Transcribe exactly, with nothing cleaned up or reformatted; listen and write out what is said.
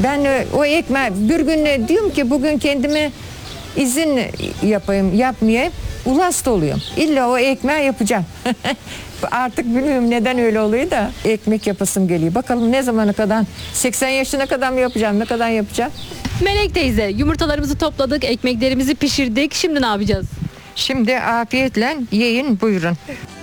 Ben e, o ekmeği bir gün e, diyorum ki bugün kendime izin yapayım, yapmayayım. Ulasta oluyorum. İlla o ekmeği yapacağım. Artık bilmiyorum neden öyle oluyor da ekmek yapasım geliyor. Bakalım ne zamana kadar, seksen yaşına kadar mı yapacağım, ne kadar yapacağım? Melek teyze, yumurtalarımızı topladık, ekmeklerimizi pişirdik. Şimdi ne yapacağız? Şimdi afiyetle yiyin, buyurun.